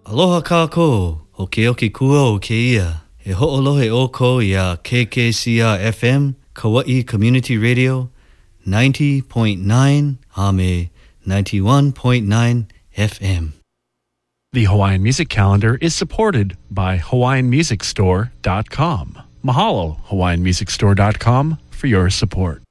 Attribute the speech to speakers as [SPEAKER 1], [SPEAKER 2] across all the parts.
[SPEAKER 1] Aloha kako, o ke oki kua o ke ia. E ho'olohe o ko ia KKCR FM, Kauai Community Radio, 90.9 Ame, 91.9 FM.
[SPEAKER 2] The Hawaiian Music Calendar is supported by HawaiianMusicStore.com. Mahalo, HawaiianMusicStore.com, for your support.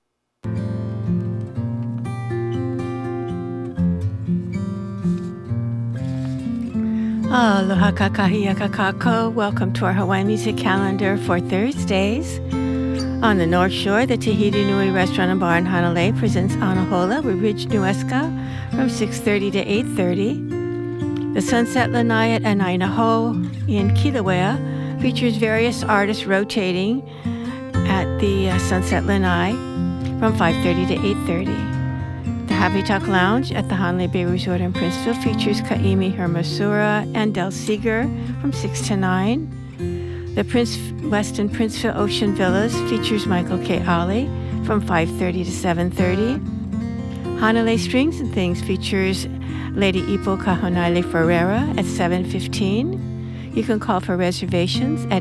[SPEAKER 3] Aloha kakahi kakako. Welcome to our Hawaiian Music Calendar for Thursdays. On the North Shore, the Tahiti Nui Restaurant and Bar in Hanalei presents Anahola with Ridge Nuesca from 6:30 to 8:30. The Sunset Lanai at Anainaho in Kilauea features various artists rotating at the Sunset Lanai from 5:30 to 8:30. The Happy Talk Lounge at the Hanalei Bay Resort in Princeville features Kaimi Hermosura and Del Seeger from 6 to 9. The Westin Princeville Ocean Villas features Michael K. Ali from 5:30 to 7:30. Hanalei Strings and Things features Lady Ipo Kahonaile Ferreira at 7:15. You can call for reservations at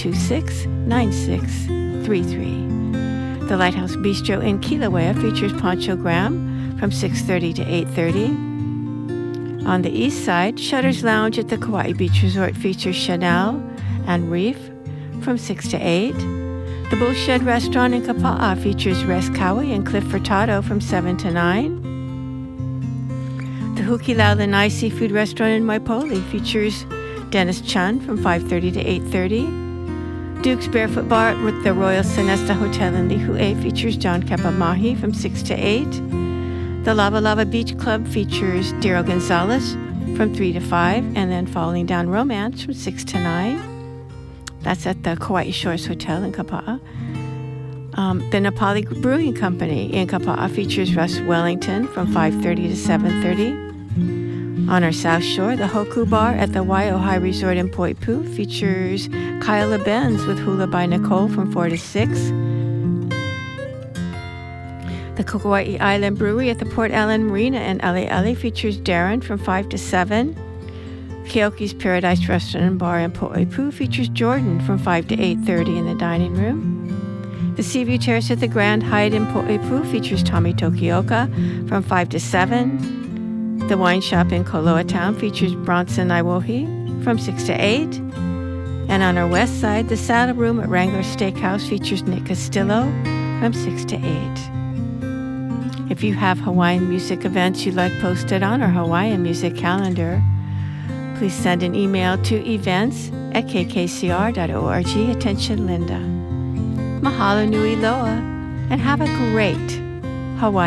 [SPEAKER 3] 826-9633. The Lighthouse Bistro in Kilauea features Pancho Graham from 6:30 to 8:30. On the east side, Shutter's Lounge at the Kauai Beach Resort features Chanel and Reef from 6 to 8. The Bullshed Restaurant in Kapa'a features Res Kaui and Cliff Furtado from 7 to 9. The Hukilau Lanai Seafood Restaurant in Maipoli features Dennis Chun from 5:30 to 8:30. Duke's Barefoot Bar with the Royal Sonesta Hotel in Lihue features John Kapamahi from 6 to 8. The Lava Lava Beach Club features Daryl Gonzalez from 3 to 5, and then Falling Down Romance from 6 to 9. That's at the Kauai Shores Hotel in Kapa'a. The Nepali Brewing Company in Kapa'a features Russ Wellington from 5:30 to 7:30. On our South Shore, the Hoku Bar at the Waiohai Resort in Poipu features Kyla Benz with Hula by Nicole from 4 to 6. The Kauai Island Brewery at the Port Allen Marina in Ali'ali features Darren from 5 to 7. Keoki's Paradise Restaurant and Bar in Poipu features Jordan from 5 to 8:30 in the dining room. The Seaview Terrace at the Grand Hyatt in Poipu features Tommy Tokioka from 5 to 7. The Wine Shop in Koloa Town features Bronson Iwohi from 6 to 8. And on our west side, the Saddle Room at Wrangler Steakhouse features Nick Castillo from 6 to 8. If you have Hawaiian music events you'd like posted on our Hawaiian Music Calendar, please send an email to events@kkcr.org. Attention, Linda. Mahalo nui loa, and have a great Hawaiian